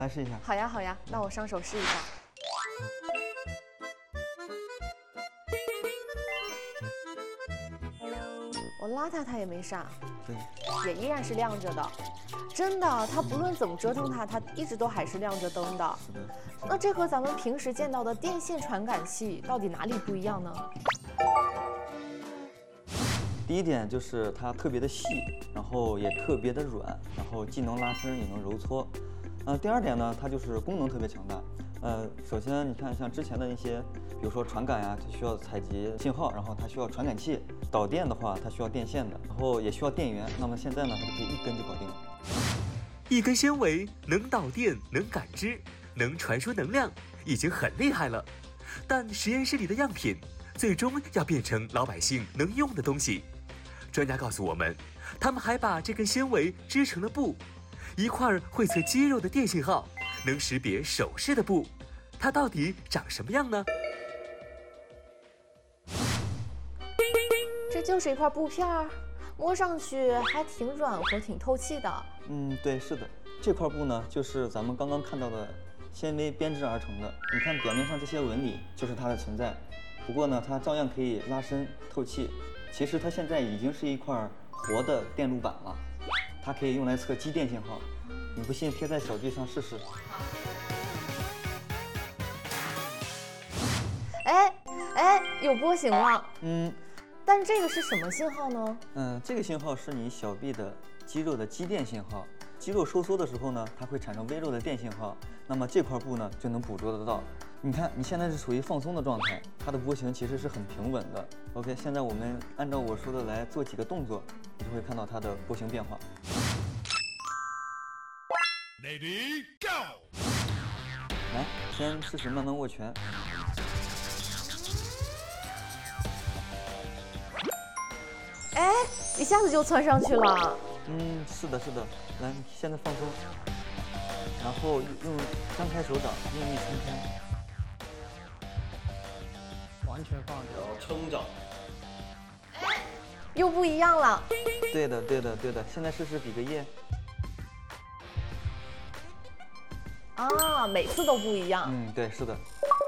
来试一下。 好呀，好呀，那我上手试一下。我拉它也没闪， 对， 也依然是亮着的。真的，它不论怎么折腾它一直都还是亮着灯的。 是的。 那这和咱们平时见到的电线传感器到底哪里不一样呢？ 第一点就是它特别的细，然后也特别的软，然后既能拉伸也能揉搓。第二点呢，它就是功能特别强大。首先你看像之前的那些，比如说传感呀，它需要采集信号，然后它需要传感器；导电的话，它需要电线的，然后也需要电源。那么现在呢，它就可以一根就搞定了。 一根纤维能导电、能感知、能传输能量，已经很厉害了。但实验室里的样品，最终要变成老百姓能用的东西。专家告诉我们，他们还把这根纤维织成了布，一块会测肌肉的电信号，能识别手势的布，它到底长什么样呢？ 这就是一块布片儿，摸上去还挺软和、挺透气的。 对，是的，这块布呢，就是咱们刚刚看到的纤维编织而成的。你看表面上这些纹理，就是它的存在。不过呢，它照样可以拉伸透气。其实它现在已经是一块活的电路板了，它可以用来测机电信号。你不信，贴在小锯上试试。 哎，有波形了。 嗯， 但这个是什么信号呢？ 这个信号是你小臂的肌肉的肌电信号。肌肉收缩的时候呢，它会产生微弱的电信号，那么这块布呢就能捕捉得到。你看，你现在是处于放松的状态，它的波形其实是很平稳的。OK， 现在我们按照我说的来做几个动作，你就会看到它的波形变化。Ready go！ 来，先试试慢慢握拳。 哎，一下子就窜上去了。 是的，是的。来，现在放松，然后用张开手掌，用力撑开。 完全放掉，撑着。 又不一样了。 对的，对的，对的。现在试试比个耶。 啊，每次都不一样。 对，是的。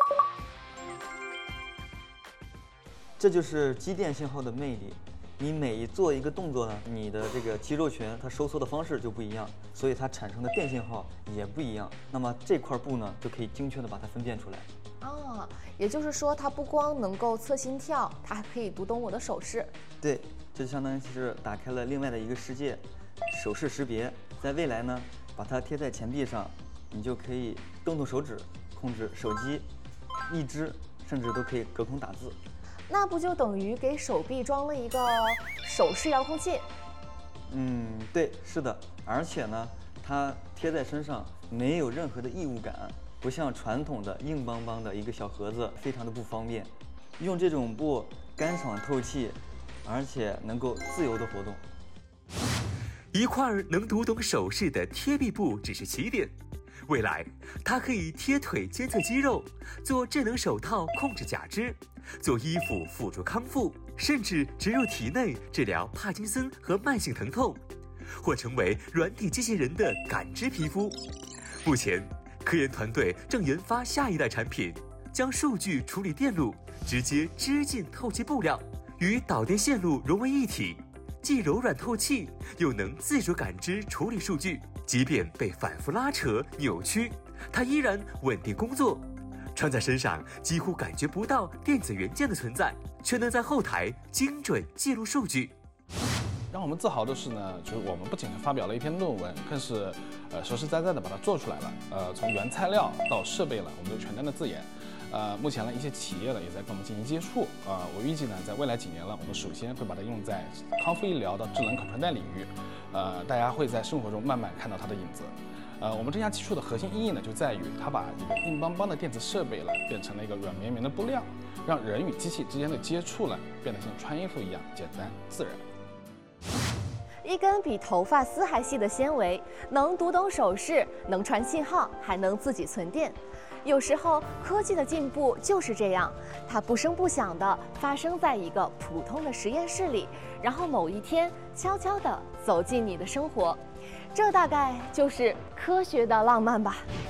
这就是肌电信号的魅力。你每做一个动作呢，你的这个肌肉群它收缩的方式就不一样，所以它产生的电信号也不一样。那么这块布呢，就可以精确的把它分辨出来。 也就是说，它不光能够测心跳，它还可以读懂我的手势。 对，这就相当于是打开了另外的一个世界，手势识别。在未来呢，把它贴在前臂上，你就可以动手指控制手机、一只，甚至都可以隔空打字。 那不就等于给手臂装了一个手势遥控器？ 对，是的。而且呢，它贴在身上没有任何的异物感，不像传统的硬邦邦的一个小盒子，非常的不方便。用这种布干爽透气，而且能够自由的活动。 一块能读懂手势的贴臂布只是起点，未来它可以贴腿监测肌肉，做智能手套控制假肢，做衣服辅助康复，甚至植入体内治疗帕金森和慢性疼痛，或成为软体机器人的感知皮肤。目前科研团队正研发下一代产品，将数据处理电路直接织进透气布料，与导电线路融为一体，既柔软透气，又能自主感知处理数据，即便被反复拉扯扭曲，它依然稳定工作。穿在身上几乎感觉不到电子元件的存在，却能在后台精准记录数据。 让我们自豪的是呢，就是我们不仅是发表了一篇论文，更是实实在在的把它做出来了。从原材料到设备了，我们都全单的自研。目前呢，一些企业呢也在跟我们进行接触。我预计呢，在未来几年了，我们首先会把它用在康复医疗的智能口穿戴领域。大家会在生活中慢慢看到它的影子。我们这项技术的核心意义呢，就在于它把一个硬邦邦的电子设备呢，变成了一个软绵绵的布料，让人与机器之间的接触呢，变得像穿衣服一样简单自然。 一根比头发丝还细的纤维，能读懂手势，能传信号，还能自己存电。有时候科技的进步就是这样，它不声不响地发生在一个普通的实验室里，然后某一天悄悄地走进你的生活。这大概就是科学的浪漫吧。